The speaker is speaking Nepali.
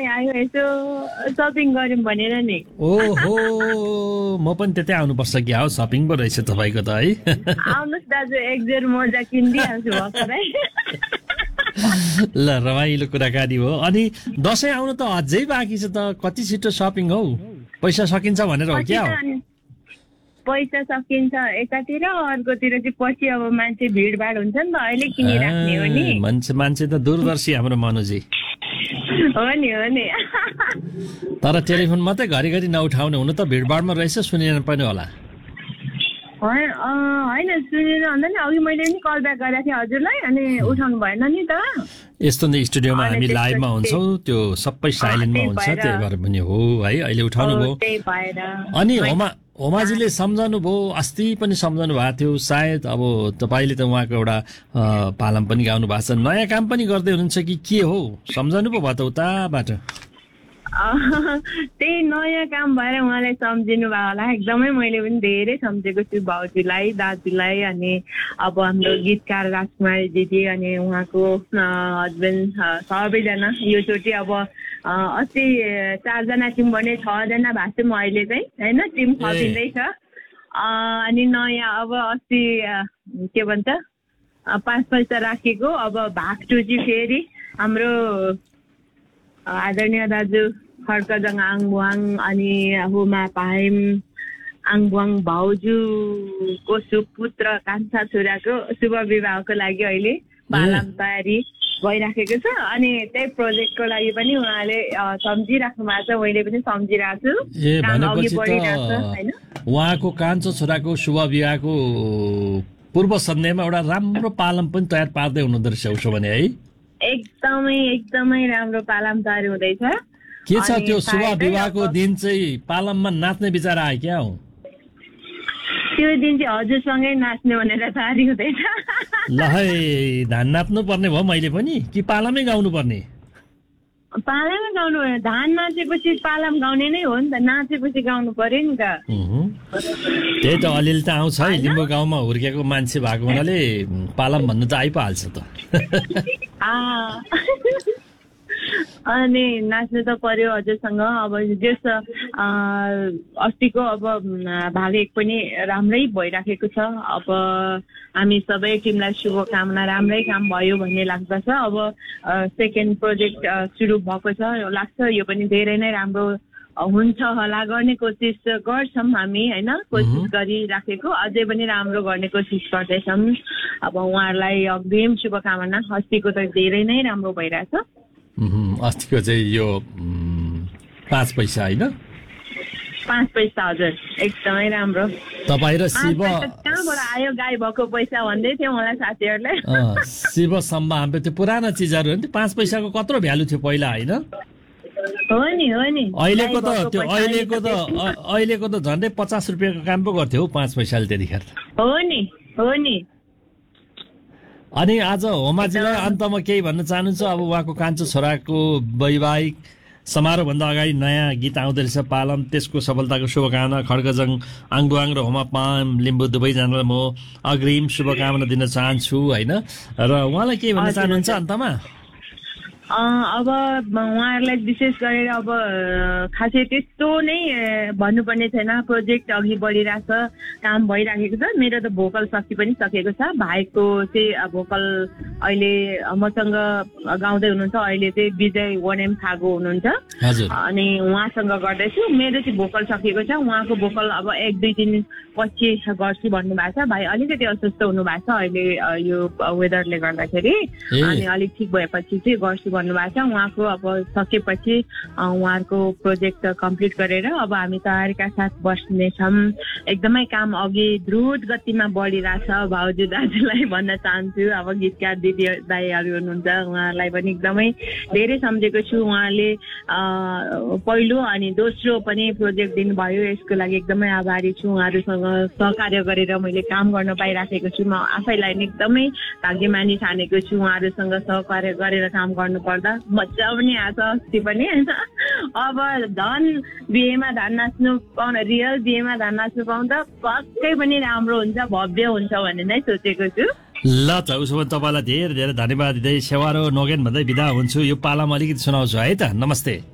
तपाईँ आयो यसो सपिङ गरौँ भनेर नि। ओहो म पनि त्यतै आउनुपर्छ कि हो सपिङ पो रहेछ तपाईँको त है। आउनुहोस् दाजु एकजोर मोजा किनिदिइहाल्छु भर्खरै। ल रमाइलो कुराकानी हो। अनि दसैँ आउनु त अझै बाँकी छ त, कति छिटो सपिङ हौ? पैसा सकिन्छ भनेर हो क्या? पैसा सकिन्छ एकातिर, अर्कोतिर चाहिँ पछि अब मान्छे भिडभाड हुन्छ नि त, अहिले किनिराख्ने हो नि। मान्छे त दूरदर्शी हाम्रो मनुजी। हो नि। तर टेलिफोन मात्रै घरिघरि नउठाउने, हुनु त भिडभाडमा रहेछ, सुनेन पनि होला। होइन सुनेर भन्दा नि अघि मैले नि कल ब्याक गरेको थिएँ हजुरलाई, अनि उठाउनु भएन नि त। यस्तो नै स्टुडियोमा हामी लाइभमा हुन्छौँ, त्यो सबै साइलेन्टमा हुन्छ, त्यही भएर पनि हो है। अहिले उठाउनु भयो। अनि होमाजीले सम्झाउनु भयो, अस्ति पनि सम्झाउनु भएको थियो सायद। अब तपाईँले त उहाँको एउटा पालम पनि गाउनु भएको छ, नयाँ काम पनि गर्दै हुनुहुन्छ कि के हो? सम्झाउनु पो भयो त उताबाट। त्यही नयाँ काम भएर उहाँलाई सम्झिनु भयो होला। एकदमै मैले पनि धेरै सम्झेको छु भाउजूलाई, दाजुलाई, अनि अब हाम्रो गीतकार राजकुमारी दिदी अनि उहाँको हस्बेन्ड सबैजना। योचोटि अब अस्ति 4 जना टिम भने 6 जना भएको छौँ अहिले चाहिँ होइन, टिम थपिँदैछ। अनि नयाँ अब अस्ति के भन्छ 5 पैसा राखेको, अब भाग 2 चाहिँ फेरि हाम्रो आदरणीय दाजु खड्कजङ आङबुवाङ अनि हुमा पाहेम आङबुवाङ भाउजूको सुपुत्र कान्छा छोराको शुभ विवाहको लागि अहिले पालाम तयारी भइराखेको छ। अनि त्यही प्रोजेक्टको लागि पनि उहाँले सम्झिराख्नु भएको छ, मैले पनि सम्झिरहेको छु। उहाँको कान्छो छोराको शुभ विवाहको पूर्व सन्ध्यामा एउटा राम्रो पालम पनि तयार पार्दै हुनुहुँदो रहेछ उसो भने है? एकदमै राम्रो पालाम तयार हुँदैछ। के छ त्यो शुभ विवाहको दिन चाहिँ पालममा नाच्ने विचार आयो क्या हो? त्यो दिन चाहिँ हजुरसँगै नाच्ने भनेर तयारी हुँदैछ। ल है धान नाच्नु पर्ने भयो मैले पनि कि पालमै गाउनु पर्ने? पालामै गाउनु पर्यो। धान नाचेपछि पालाम गाउने नै हो नि त, नाचेपछि गाउनु पर्यो नि त। त्यही त अलिअलि त आउँछ है, लिम्बू गाउँमा हुर्केको मान्छे भएको हुनाले पालम भन्नु त आइपहाल्छ त। अनि नाच्नु त पर्यो हजुरसँग। अब जस अस्तिको अब भाग 1 पनि राम्रै भइराखेको छ। अब हामी सबै टिमलाई शुभकामना, राम्रै काम भयो भन्ने लाग्दछ। अब सेकेन्ड प्रोजेक्ट सुरु भएको छ, लाग्छ यो पनि धेरै नै राम्रो हुन्छ होला। गर्ने कोसिस गर्छौँ हामी होइन, कोसिस गरिराखेको, अझै पनि राम्रो गर्ने कोसिस गर्दैछौँ। अब उहाँहरूलाई अग्रिम शुभकामना। अस्तिको त धेरै नै राम्रो भइरहेछ। अस्तिको चाहिँ यो 5 पैसा होइन? 5 पैसा हजुर एकदमै राम्रो। तपाईँ र शिव कहाँबाट आयो गाई भएको पैसा भन्दै थियो मलाई साथीहरूले। शिव सम्मा हाम्रो त्यो पुरानो चिजहरू हो नि, 5 पैसाको कत्रो भ्यालु थियो पहिला होइन? हो नि। अहिलेको त झन्डै 50 रुपियाँको काम पो गर्थ्यो हौ 5 पैसाले त्यतिखेर। हो नि। अनि आज होमाजीलाई अन्तमा केही भन्न चाहनुहुन्छ? अब उहाँको कान्छो छोराको वैवाहिक समारोहभन्दा अगाडि नयाँ गीत आउँदै रहेछ पालम, त्यसको सफलताको शुभकामना खड्गजङ आङबुवाङ र होमा पाम लिम्बू दुवैजनालाई म अग्रिम शुभकामना दिन चाहन्छु होइन। र उहाँलाई केही भन्न चाहनुहुन्छ अन्तमा? अब उहाँहरूलाई विशेष गरेर अब खासै त्यस्तो नै भन्नुपर्ने छैन। प्रोजेक्ट अघि बढिरहेछ, काम भइराखेको छ। मेरो त भोकल सकी पनि सकेको छ। भाइको चाहिँ भोकल अहिले मसँग गाउँदै हुनुहुन्छ। अहिले चाहिँ विजय 1M थागो हुनुहुन्छ अनि उहाँसँग गर्दैछु। मेरो चाहिँ भोकल सकेको छ, उहाँको भोकल अब 1-2 दिन पछि गर्छु भन्नुभएको छ। भाइ अलिकति अस्वस्थ हुनुभएको छ अहिले यो वेदरले गर्दाखेरि, अनि अलिक ठिक भएपछि चाहिँ गर्छु भन्नुभएको छ। उहाँको अब सकेपछि उहाँहरूको प्रोजेक्ट कम्प्लिट गरेर अब हामी तयारीका साथ बस्नेछौँ। एकदमै काम अघि द्रुत गतिमा बढिरहेछ। भाउजू दाजुलाई भन्न चाहन्छु, अब गीतकार दिदी दाईहरू हुनुहुन्छ, उहाँहरूलाई पनि एकदमै धेरै सम्झेको छु। उहाँले पहिलो अनि दोस्रो पनि प्रोजेक्ट दिनुभयो, यसको लागि एकदमै आभारी छु। उहाँहरूसँग सहकार्य गरेर मैले काम गर्न पाइराखेको छु। म आफैलाई एकदमै भाग्यमानी ठानेको छु। उहाँहरूसँग सहकार्य गरेर काम गर्नुपर्दा मजा पनि आएको अस्ति पनि। अब धन बिहेमा धान नाच्नु पाउन, रियल बिहेमा धान नाच्नु पाउँदा पक्कै पनि राम्रो हुन्छ, भव्य हुन्छ भन्ने नै सोचेको छु। ल त उसो भने तपाईँलाई धेरै धेरै धन्यवाद दिँदै सेवारो नोगेन भन्दै बिदा हुन्छु। यो पालामा अलिकति सुनाउँछु है त। नमस्ते।